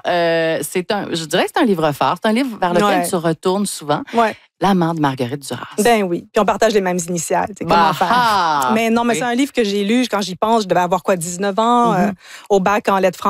je dirais que c'est un livre phare. C'est un livre vers lequel tu retournes souvent. Ouais. L'amant de Marguerite Duras. Ben oui. Puis on partage les mêmes initiales. Comment faire? Mais non, mais c'est un livre que j'ai lu quand j'y pense. Je devais avoir 19 ans, au bac en lettres françaises.